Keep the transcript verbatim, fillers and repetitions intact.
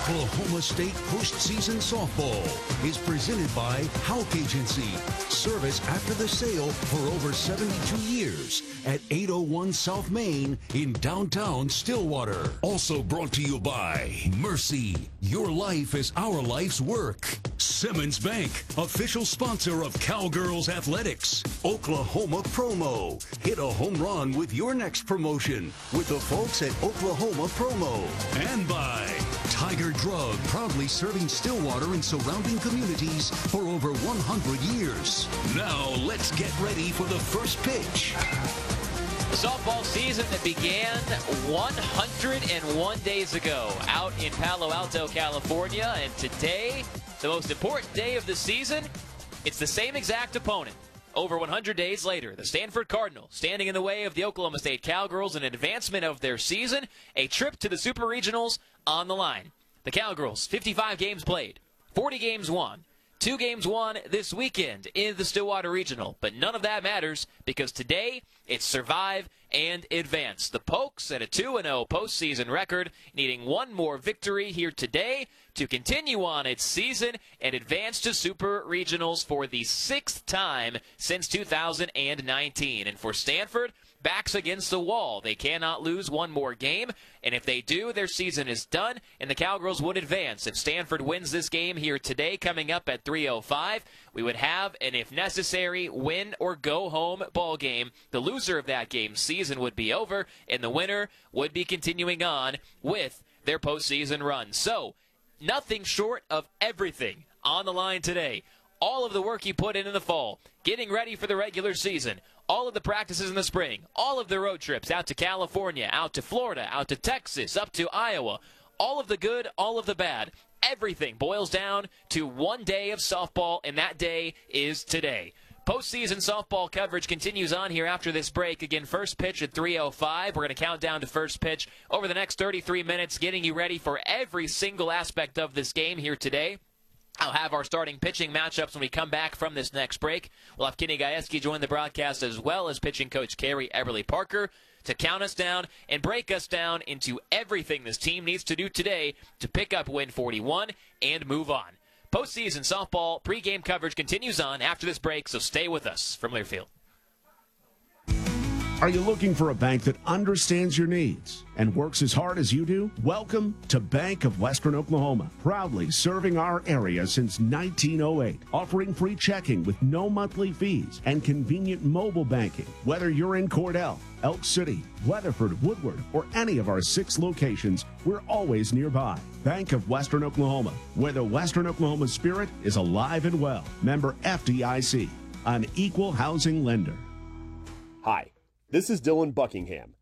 Oklahoma State postseason softball is presented by Houck Agency. Service after the sale for over seventy-two years at eight oh one South Main in downtown Stillwater. Also brought to you by Mercy. Your life is our life's work. Simmons Bank, official sponsor of Cowgirls Athletics. Oklahoma Promo. Hit a home run with your next promotion with the folks at Oklahoma Promo. And by Tiger Drug, proudly serving Stillwater and surrounding communities for over one hundred years. Now let's get ready for the first pitch. The softball season that began one hundred one days ago out in Palo Alto, California, and today, the most important day of the season, it's the same exact opponent. Over one hundred days later, the Stanford Cardinals standing in the way of the Oklahoma State Cowgirls in advancement of their season, a trip to the Super Regionals on the line. The Cowgirls, fifty-five games played, forty games won, two games won this weekend in the Stillwater Regional. But none of that matters because today it's survive and advance. The Pokes at a two and oh postseason record, needing one more victory here today to continue on its season and advance to Super Regionals for the sixth time since two thousand nineteen. And for Stanford, backs against the wall. They cannot lose one more game, and if they do, their season is done, and the Cowgirls would advance. If Stanford wins this game here today, coming up at three oh five, we would have an, if necessary, win or go home ball game. The loser of that game's season would be over, and the winner would be continuing on with their postseason run. So, nothing short of everything on the line today. All of the work you put in in the fall, getting ready for the regular season, all of the practices in the spring, all of the road trips out to California, out to Florida, out to Texas, up to Iowa, all of the good, all of the bad, everything boils down to one day of softball, and that day is today. Postseason softball coverage continues on here after this break. Again, first pitch at three oh five. We're going to count down to first pitch over the next thirty-three minutes, getting you ready for every single aspect of this game here today. I'll have our starting pitching matchups when we come back from this next break. We'll have Kenny Gajewski join the broadcast as well as pitching coach Carrie Everly Parker to count us down and break us down into everything this team needs to do today to pick up win forty-one and move on. Postseason softball pregame coverage continues on after this break, so stay with us from Learfield. Are you looking for a bank that understands your needs and works as hard as you do? Welcome to Bank of Western Oklahoma, proudly serving our area since nineteen oh eight, offering free checking with no monthly fees and convenient mobile banking. Whether you're in Cordell, Elk City, Weatherford, Woodward, or any of our six locations, we're always nearby. Bank of Western Oklahoma, where the Western Oklahoma spirit is alive and well. Member F D I C, an equal housing lender. Hi. This is Dylan Buckingham,